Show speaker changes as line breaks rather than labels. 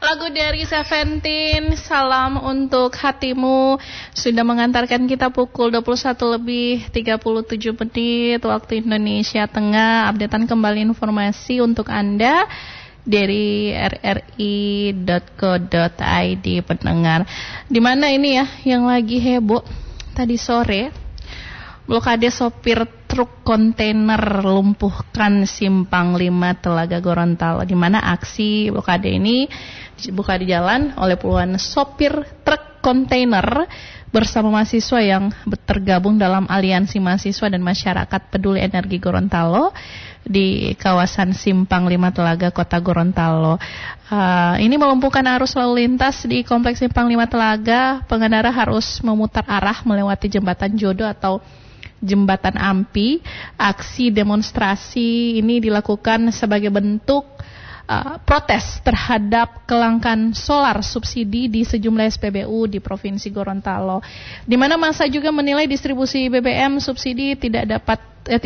lagu dari Seventeen, Salam Untuk Hatimu, sudah mengantarkan kita pukul 21:37 waktu Indonesia Tengah. Updatean kembali informasi untuk Anda dari rri.co.id pendengar. Di mana ini ya yang lagi heboh tadi sore, blokade sopir truk kontainer lumpuhkan Simpang 5 Telaga Gorontalo, di mana aksi blokade ini dibuka di jalan oleh puluhan sopir truk kontainer bersama mahasiswa yang tergabung dalam Aliansi Mahasiswa dan Masyarakat Peduli Energi Gorontalo di kawasan Simpang 5 Telaga, Kota Gorontalo. Ini melumpuhkan arus lalu lintas di Kompleks Simpang 5 Telaga. Pengendara harus memutar arah melewati jembatan Jodoh atau Jembatan Ampi. Aksi demonstrasi ini dilakukan sebagai bentuk protes terhadap kelangkaan solar subsidi di sejumlah SPBU di Provinsi Gorontalo, di mana massa juga menilai distribusi BBM subsidi tidak dapat